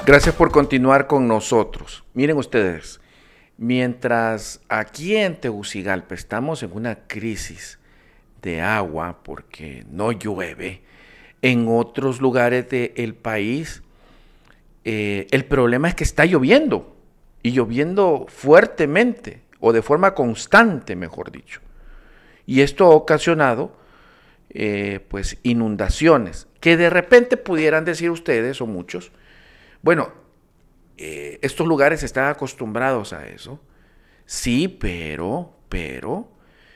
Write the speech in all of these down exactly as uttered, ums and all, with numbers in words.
Gracias por continuar con nosotros. Miren ustedes, mientras aquí en Tegucigalpa estamos en una crisis de agua porque no llueve, en otros lugares del país eh, el problema es que está lloviendo y lloviendo fuertemente o de forma constante, mejor dicho. Y esto ha ocasionado eh, pues inundaciones que de repente pudieran decir ustedes o muchos, bueno, eh, estos lugares están acostumbrados a eso. Sí, pero, pero,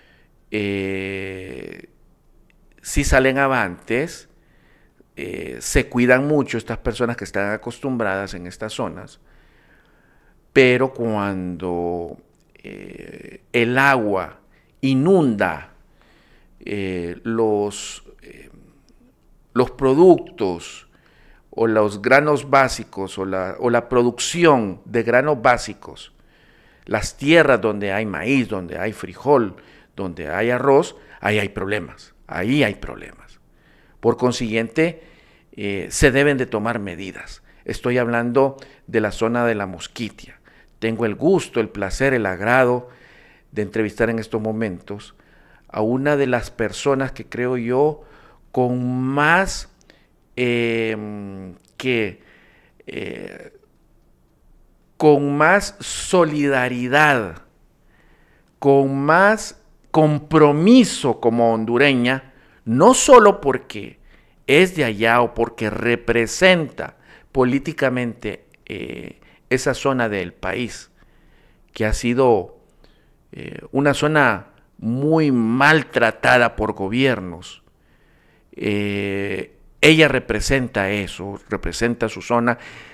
eh, si salen avantes, eh, se cuidan mucho estas personas que están acostumbradas en estas zonas, pero cuando eh, el agua inunda eh, los, eh, los productos o los granos básicos o la, o la producción de granos básicos, las tierras donde hay maíz, donde hay frijol, donde hay arroz, ahí hay problemas, ahí hay problemas. Por consiguiente, eh, se deben de tomar medidas. Estoy hablando de la zona de la Mosquitia. Tengo el gusto, el placer, el agrado de entrevistar en estos momentos a una de las personas que creo yo con más eh, que eh, con más solidaridad, con más compromiso como hondureña, no solo porque es de allá o porque representa políticamente eh, esa zona del país, que ha sido eh, una zona muy maltratada por gobiernos. Eh, ella representa eso, representa su zona,